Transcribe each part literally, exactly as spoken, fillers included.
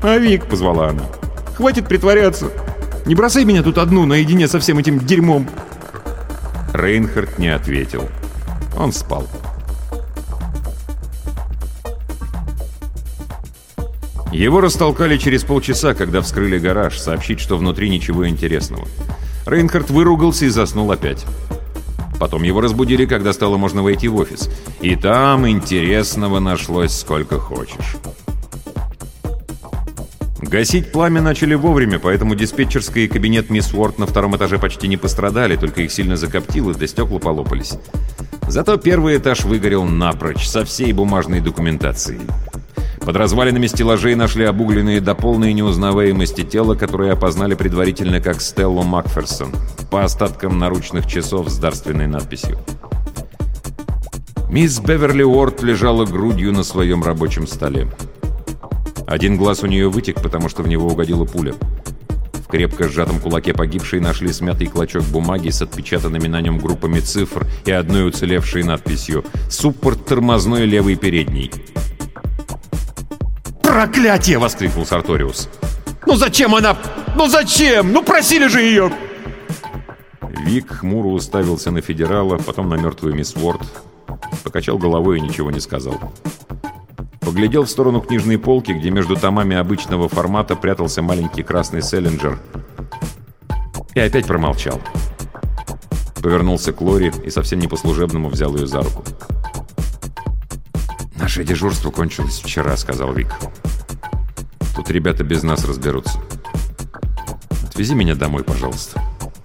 «А, Вик», — позвала она, — «хватит притворяться. Не бросай меня тут одну наедине со всем этим дерьмом». Рейнхард не ответил. Он спал. Его растолкали через полчаса, когда вскрыли гараж, сообщить, что внутри ничего интересного. Рейнхард выругался и заснул опять. Потом его разбудили, когда стало можно войти в офис. И там интересного нашлось сколько хочешь. Гасить пламя начали вовремя, поэтому диспетчерская и кабинет мисс Уорд на втором этаже почти не пострадали, только их сильно закоптило, да стекла полопались. Зато первый этаж выгорел напрочь, со всей бумажной документацией. Под развалинами стеллажей нашли обугленные до полной неузнаваемости тела, которые опознали предварительно как Стеллу Макферсон, по остаткам наручных часов с дарственной надписью. Мисс Беверли Уорд лежала грудью на своем рабочем столе. Один глаз у нее вытек, потому что в него угодила пуля. В крепко сжатом кулаке погибшей нашли смятый клочок бумаги с отпечатанными на нем группами цифр и одной уцелевшей надписью «Суппорт тормозной левый передний». «Проклятие!» — воскликнул Сарториус. «Ну зачем она? Ну зачем? Ну просили же ее!» Вик хмуро уставился на федерала, потом на мертвую мисс Уорд, покачал головой и ничего не сказал. Поглядел в сторону книжной полки, где между томами обычного формата прятался маленький красный Селлинджер, и опять промолчал. Повернулся к Лори и совсем не по-служебному взял ее за руку. «Наше дежурство кончилось вчера», — сказал Вик. «Тут ребята без нас разберутся. Отвези меня домой, пожалуйста».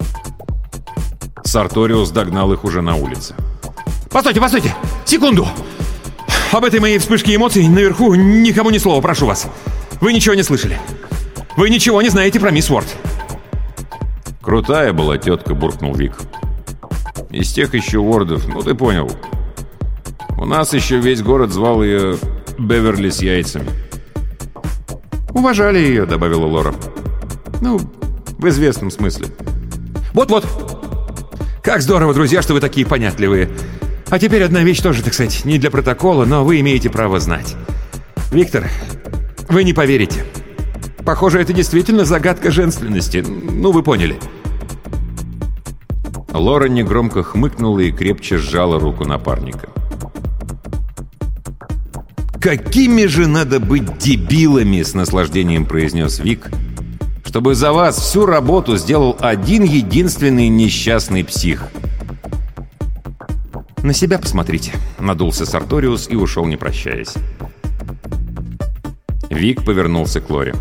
Сарториус догнал их уже на улице. «Постойте, постойте! Секунду! Об этой моей вспышке эмоций наверху никому ни слова, прошу вас. Вы ничего не слышали. Вы ничего не знаете про мисс Уорд». «Крутая была тетка», — буркнул Вик. «Из тех еще Уордов, ну ты понял. У нас еще весь город звал ее Беверли с яйцами». «Уважали ее», — добавила Лора. «Ну, в известном смысле». «Вот-вот. Как здорово, друзья, что вы такие понятливые. А теперь одна вещь тоже, так сказать, не для протокола, но вы имеете право знать. Виктор, вы не поверите. Похоже, это действительно загадка женственности. Ну, вы поняли». Лора негромко хмыкнула и крепче сжала руку напарника. «Какими же надо быть дебилами!» — с наслаждением произнес Вик, «чтобы за вас всю работу сделал один единственный несчастный псих». «На себя посмотрите», — надулся Сарториус и ушел, не прощаясь. Вик повернулся к Лоре.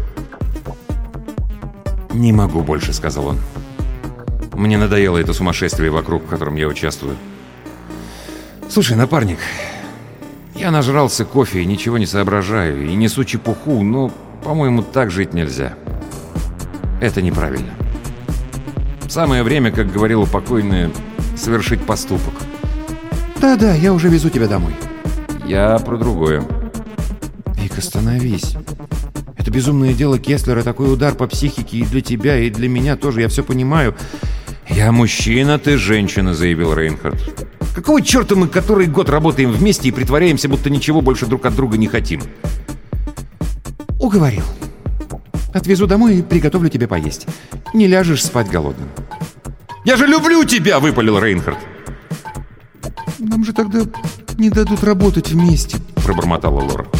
«Не могу больше», — сказал он. «Мне надоело это сумасшествие вокруг, в котором я участвую. Слушай, напарник, я нажрался кофе и ничего не соображаю, и несу чепуху, но, по-моему, так жить нельзя. Это неправильно. Самое время, как говорила покойная, совершить поступок». «Да-да, я уже везу тебя домой». «Я про другое». «Вик, остановись. Это безумное дело Кесслера, такой удар по психике и для тебя, и для меня тоже, я все понимаю». «Я мужчина, ты женщина», — заявил Рейнхард. «Какого черта мы который год работаем вместе и притворяемся, будто ничего больше друг от друга не хотим?» «Уговорил. Отвезу домой и приготовлю тебе поесть. Не ляжешь спать голодным». «Я же люблю тебя!» — выпалил Рейнхард. «Нам же тогда не дадут работать вместе», — пробормотала Лора.